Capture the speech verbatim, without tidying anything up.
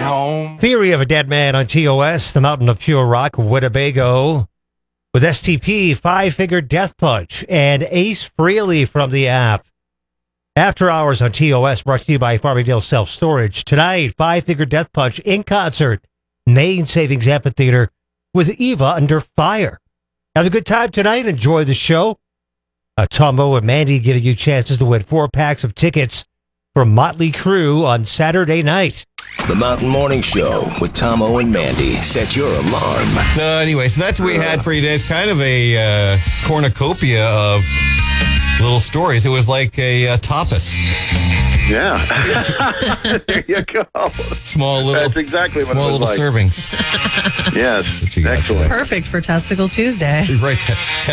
home. Theory of a Dead Man on T O S, the Mountain of Pure Rock, Winnebago. With S T P, Five Finger Death Punch, and Ace Frehley from the app. After Hours on T O S, brought to you by Farmingdale Self Storage. Tonight, Five Finger Death Punch in concert, Main Savings Amphitheater with Eva Under Fire. Have a good time tonight. Enjoy the show. Uh, Tomo and Mandy giving you chances to win four packs of tickets for Motley Crue on Saturday night. The Mountain Morning Show with Tomo and Mandy. Set your alarm. So anyway, so that's what we had for you today. It's kind of a uh, cornucopia of little stories. It was like a uh, tapas. Yeah. There you go. Small little, That's exactly what small it was little like. servings. Yes. What you got Excellent. today? Perfect for Testicle Tuesday. Right.